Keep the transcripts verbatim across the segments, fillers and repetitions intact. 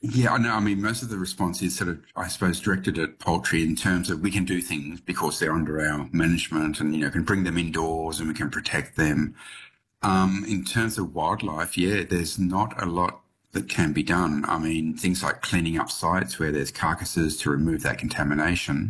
Yeah, I know. I mean, most of the response is sort of, I suppose, directed at poultry in terms of we can do things because they're under our management and, you know, can bring them indoors and we can protect them. Um, in terms of wildlife, yeah, there's not a lot that can be done. I mean, things like cleaning up sites where there's carcasses to remove that contamination.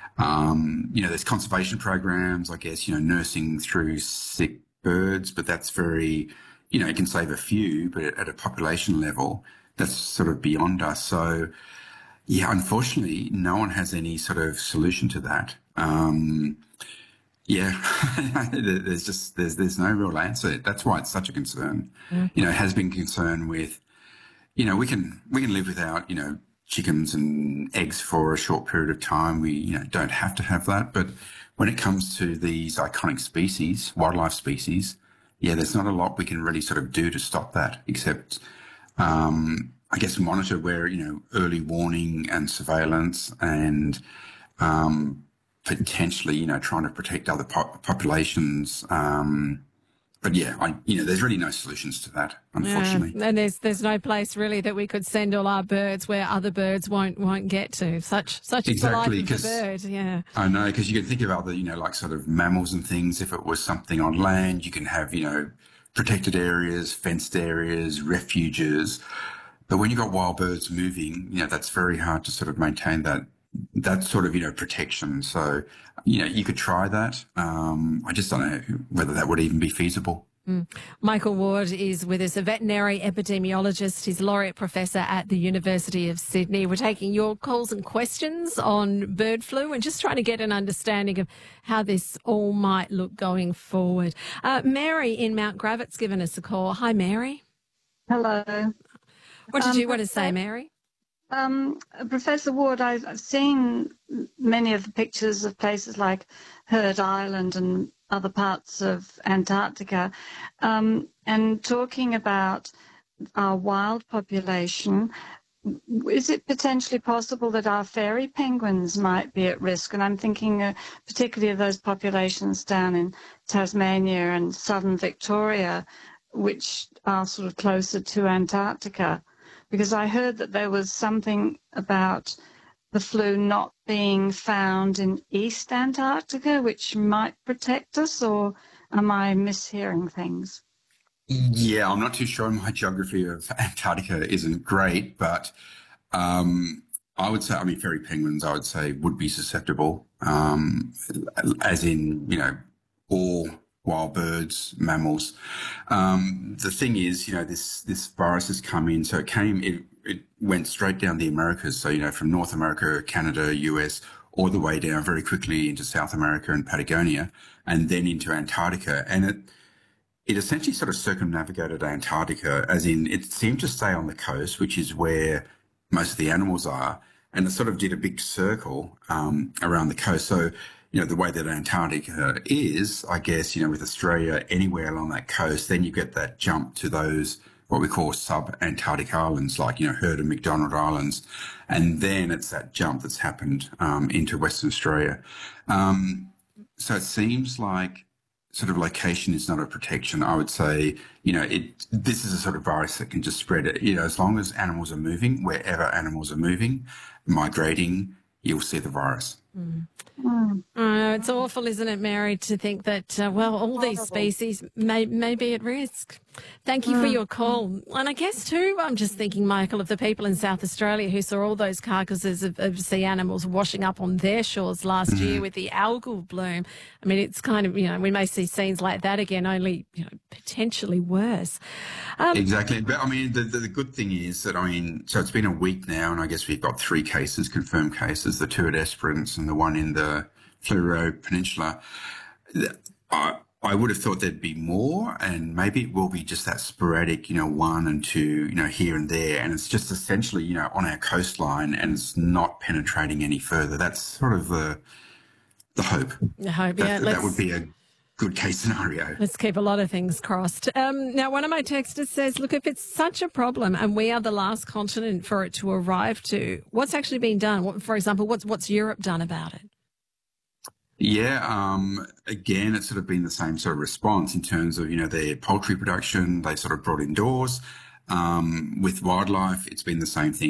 Um, you know, there's conservation programs, I guess, you know, nursing through sick birds, but that's very, you know, you can save a few, but at a population level, that's sort of beyond us. So, yeah, unfortunately, no one has any sort of solution to that. Um, yeah, there's just there's there's no real answer. That's why it's such a concern. You know, it has been concern with, you know, we can we can live without, you know, chickens and eggs for a short period of time. We, you know, don't have to have that. But when it comes to these iconic species, wildlife species, yeah, there's not a lot we can really sort of do to stop that, except um, I guess monitor where, you know, early warning and surveillance and um, potentially, you know, trying to protect other pop- populations. Um, but yeah, I, you know, there's really no solutions to that, unfortunately. Yeah, and there's there's no place really that we could send all our birds where other birds won't won't get to. Such such is the life Exactly, of the 'cause bird. Yeah. I know, because you can think of other, you know, like sort of mammals and things. If it was something on land, you can have, you know, protected areas, fenced areas, refuges. But when you've got wild birds moving, you know, that's very hard to sort of maintain that that sort of, you know, protection. So, you know, you could try that. Um, I just don't know whether that would even be feasible. Michael Ward is with us, a veterinary epidemiologist. He's laureate professor at the University of Sydney. We're taking your calls and questions on bird flu and just trying to get an understanding of how this all might look going forward. Uh, Mary in Mount Gravitt's given us a call. Hi, Mary. Hello. What did Um, you want to say, Mary? Um, Professor Ward, I've I've seen many of the pictures of places like Heard Island and other parts of Antarctica, um, and talking about our wild population. Is it potentially possible that our fairy penguins might be at risk? And I'm thinking uh, particularly of those populations down in Tasmania and southern Victoria, which are sort of closer to Antarctica. Because I heard that there was something about the flu not being found in East Antarctica, which might protect us, or am I mishearing things? Yeah, I'm not too sure. My geography of Antarctica isn't great, but um, I would say, I mean, fairy penguins, I would say, would be susceptible, um, as in, you know, all wild birds, mammals. Um, the thing is, you know, this this virus has come in, so it came, it, it went straight down the Americas. So, you know, from North America, Canada, U S, all the way down very quickly into South America and Patagonia, and then into Antarctica. And it it essentially sort of circumnavigated Antarctica, as in it seemed to stay on the coast, which is where most of the animals are, and it sort of did a big circle um, around the coast. So, you know, the way that Antarctica is, I guess, you know, with Australia, anywhere along that coast, then you get that jump to those, what we call sub-Antarctic islands, like, you know, Heard and McDonald Islands. And then it's that jump that's happened um, into Western Australia. Um, so it seems like sort of location is not a protection. I would say, you know, it, this is a sort of virus that can just spread it. You know, as long as animals are moving, wherever animals are moving, migrating, you'll see the virus. Mm. Mm. Uh, it's awful, isn't it, Mary, to think that, uh, well, all these species may, may be at risk. Thank you for your call. And I guess, too, I'm just thinking, Michael, of the people in South Australia who saw all those carcasses of, of sea animals washing up on their shores last mm. year with the algal bloom. I mean, it's kind of, you know, we may see scenes like that again, only, you know, potentially worse. Um, exactly. But, I mean, the, the, the good thing is that, I mean, so it's been a week now, and I guess we've got three cases, confirmed cases, the two at Esperance and the one in the Fleurieu Peninsula. I, I would have thought there'd be more, and maybe it will be just that sporadic, you know, one and two, you know, here and there. And it's just essentially, you know, on our coastline, and it's not penetrating any further. That's sort of the the hope. The hope, that, yeah. That would be a good case scenario. Let's keep a lot of things crossed. Um, now, one of my texters says, look, if it's such a problem and we are the last continent for it to arrive to, what's actually being done? What, for example, what's what's Europe done about it? Yeah, um, again, it's sort of been the same sort of response in terms of, you know, their poultry production, they sort of brought indoors. Um, with wildlife, it's been the same thing.